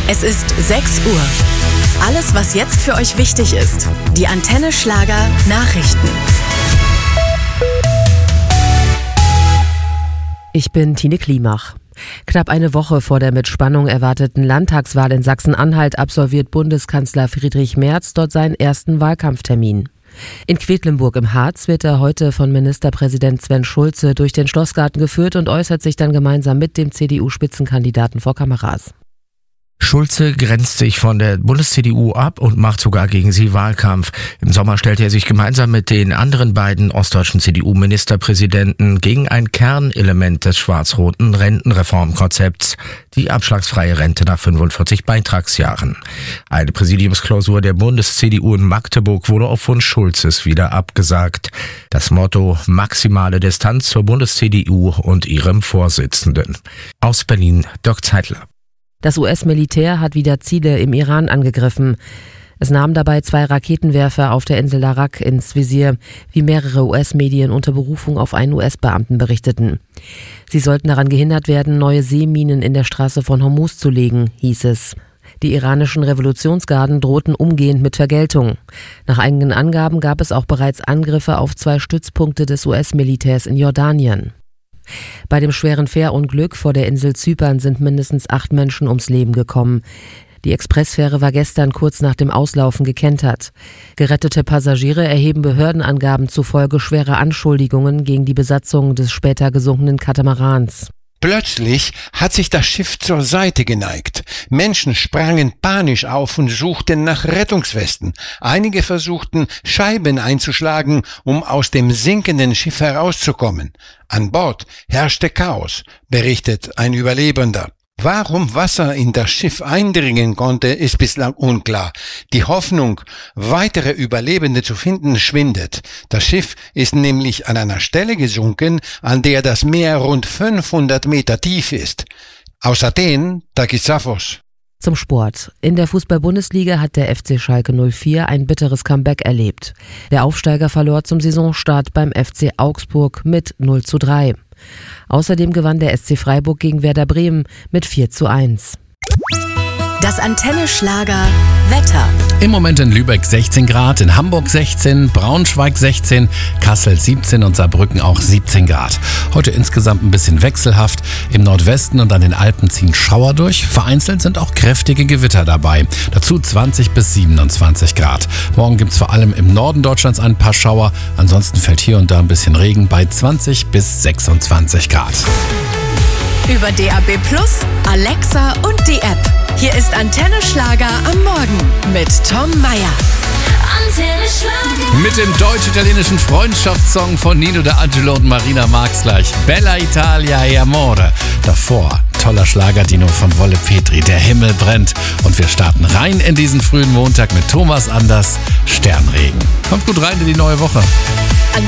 Es ist 6 Uhr. Alles, was jetzt für euch wichtig ist. Die Antenne Schlager Nachrichten. Ich bin Tine Klimach. Knapp eine Woche vor der mit Spannung erwarteten Landtagswahl in Sachsen-Anhalt absolviert Bundeskanzler Friedrich Merz dort seinen ersten Wahlkampftermin. In Quedlinburg im Harz wird er heute von Ministerpräsident Sven Schulze durch den Schlossgarten geführt und äußert sich dann gemeinsam mit dem CDU-Spitzenkandidaten vor Kameras. Schulze grenzt sich von der Bundes-CDU ab und macht sogar gegen sie Wahlkampf. Im Sommer stellte er sich gemeinsam mit den anderen beiden ostdeutschen CDU-Ministerpräsidenten gegen ein Kernelement des schwarz-roten Rentenreformkonzepts, die abschlagsfreie Rente nach 45 Beitragsjahren. Eine Präsidiumsklausur der Bundes-CDU in Magdeburg wurde auf Wunsch Schulzes wieder abgesagt. Das Motto: maximale Distanz zur Bundes-CDU und ihrem Vorsitzenden. Aus Berlin, Dirk Zeitler. Das US-Militär hat wieder Ziele im Iran angegriffen. Es nahm dabei 2 Raketenwerfer auf der Insel Arak ins Visier, wie mehrere US-Medien unter Berufung auf einen US-Beamten berichteten. Sie sollten daran gehindert werden, neue Seeminen in der Straße von Hormuz zu legen, hieß es. Die iranischen Revolutionsgarden drohten umgehend mit Vergeltung. Nach eigenen Angaben gab es auch bereits Angriffe auf 2 Stützpunkte des US-Militärs in Jordanien. Bei dem schweren Fährunglück vor der Insel Zypern sind mindestens 8 Menschen ums Leben gekommen. Die Expressfähre war gestern kurz nach dem Auslaufen gekentert. Gerettete Passagiere erheben Behördenangaben zufolge schwere Anschuldigungen gegen die Besatzung des später gesunkenen Katamarans. Plötzlich hat sich das Schiff zur Seite geneigt. Menschen sprangen panisch auf und suchten nach Rettungswesten. Einige versuchten, Scheiben einzuschlagen, um aus dem sinkenden Schiff herauszukommen. An Bord herrschte Chaos, berichtet ein Überlebender. Warum Wasser in das Schiff eindringen konnte, ist bislang unklar. Die Hoffnung, weitere Überlebende zu finden, schwindet. Das Schiff ist nämlich an einer Stelle gesunken, an der das Meer rund 500 Meter tief ist. Aus Athen, Takis Safos. Zum Sport. In der Fußball-Bundesliga hat der FC Schalke 04 ein bitteres Comeback erlebt. Der Aufsteiger verlor zum Saisonstart beim FC Augsburg mit 0:3. Außerdem gewann der SC Freiburg gegen Werder Bremen mit 4:1. Das Antenne Schlager Wetter. Im Moment in Lübeck 16 Grad, in Hamburg 16, Braunschweig 16, Kassel 17 und Saarbrücken auch 17 Grad. Heute insgesamt ein bisschen wechselhaft. Im Nordwesten und an den Alpen ziehen Schauer durch. Vereinzelt sind auch kräftige Gewitter dabei. Dazu 20 bis 27 Grad. Morgen gibt es vor allem im Norden Deutschlands ein paar Schauer. Ansonsten fällt hier und da ein bisschen Regen bei 20 bis 26 Grad. Über DAB+, Alexa und die App. Hier ist Antenne Schlager am Morgen mit Tom Meyer. Antenne Schlager. Mit dem deutsch-italienischen Freundschaftssong von Nino D'Angelo und Marina Marx gleich. Bella Italia e Amore. Davor toller Schlager-Dino von Wolle Petri. Der Himmel brennt. Und wir starten rein in diesen frühen Montag mit Thomas Anders, Sternregen. Kommt gut rein in die neue Woche.